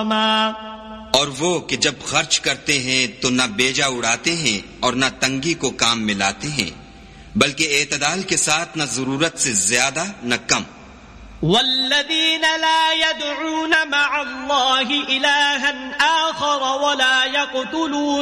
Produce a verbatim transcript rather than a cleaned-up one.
और वो कि जब खर्च करते हैं तो न बेजा उड़ाते हैं और न तंगी को काम में लाते हैं, बल्कि एतदाल के साथ न जरूरत से ज्यादा न कम। वल्लज़ीन ला यदऊन मअ अल्लाहि इलाहन आखर वला यक़तुलून